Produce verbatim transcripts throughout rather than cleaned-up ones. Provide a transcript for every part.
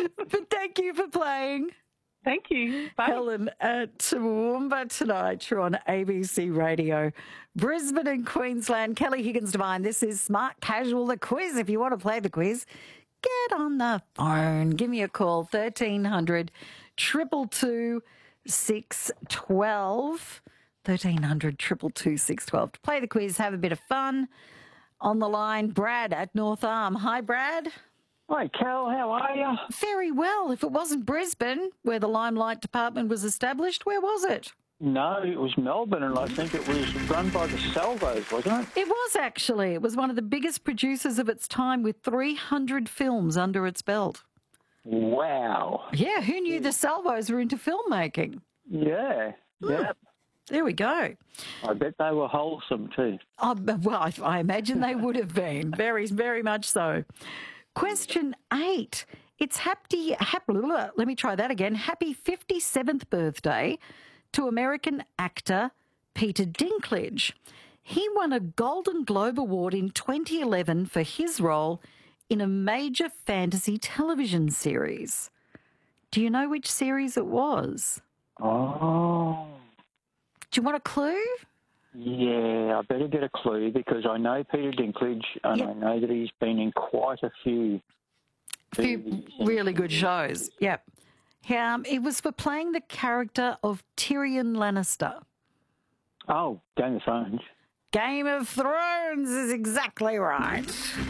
But thank you for playing. Thank you. Bye. Helen at Toowoomba tonight. You're on A B C Radio. Brisbane and Queensland. Kelly Higgins Devine. This is Smart Casual, the quiz. If you want to play the quiz, get on the phone. Give me a call, thirteen hundred, two two two, six one two. thirteen hundred, two two two, six one two. To play the quiz, have a bit of fun. On the line, Brad at North Arm. Hi, Brad. Hi, Cal. How are you? Very well. If it wasn't Brisbane, where the Limelight Department was established, where was it? No, it was Melbourne, and I think it was run by the Salvos, wasn't it? It was, actually. It was one of the biggest producers of its time with three hundred films under its belt. Wow. Yeah, who knew the Salvos were into filmmaking? Yeah, yeah. There we go. I bet they were wholesome too. Oh, well, I, I imagine they would have been. Very, very much so. Question eight. It's happy, happy, let me try that again. Happy fifty-seventh birthday to American actor Peter Dinklage. He won a Golden Globe Award in twenty eleven for his role in a major fantasy television series. Do you know which series it was? Oh. Do you want a clue? Yeah, I better get a clue because I know Peter Dinklage and Yep. I know that he's been in quite a few. A few really good shows. Yep. Um, it was for playing the character of Tyrion Lannister. Oh, Game of Thrones. Game of Thrones is exactly right.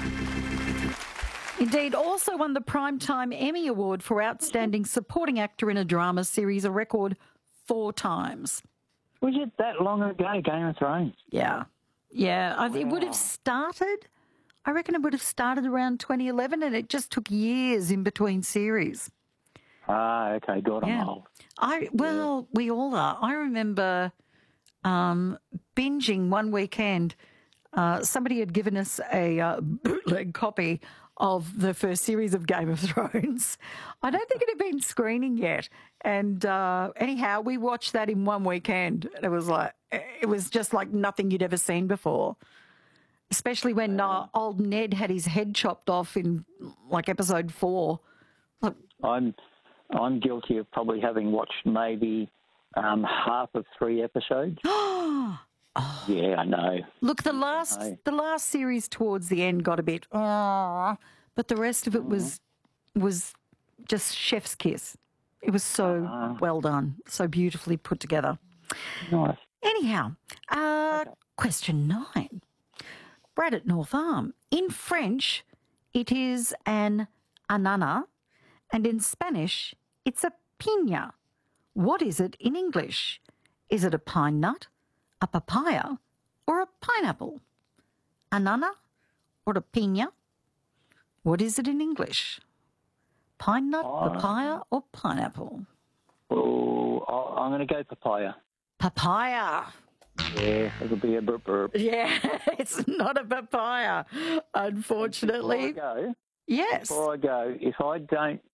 Indeed, also won the Primetime Emmy Award for Outstanding Supporting Actor in a Drama Series, a record four times. Was it that long ago, Game of Thrones? Yeah. Yeah. I, it would have started, I reckon it would have started around twenty eleven, and it just took years in between series. Ah, okay, God, I'm Yeah. old. I Well, we all are. I remember um, binging one weekend. Uh, somebody had given us a uh, bootleg copy of the first series of Game of Thrones. I don't think it had been screening yet. And uh, anyhow, we watched that in one weekend. It was like, it was just like nothing you'd ever seen before. Especially when uh, old Ned had his head chopped off in like episode four. Like, I'm I'm guilty of probably having watched maybe um, half of three episodes. oh, Yeah, I know. look, the last I- the last series towards the end got a bit, oh, but the rest of it was was just chef's kiss. It was so Ah. well done, so beautifully put together. Nice. Anyhow, uh, question nine. Brad at North Arm. In French, it is an anana, and in Spanish, it's a piña. What is it in English? Is it a pine nut, a papaya, or a pineapple? Anana or a piña? What is it in English? Pine nut, papaya, or pineapple? Oh, I- I'm going to go papaya. Papaya. Yeah, it'll be a burp burp. Yeah, it's not a papaya, Before I unfortunately. go, Yes. before I go, if I don't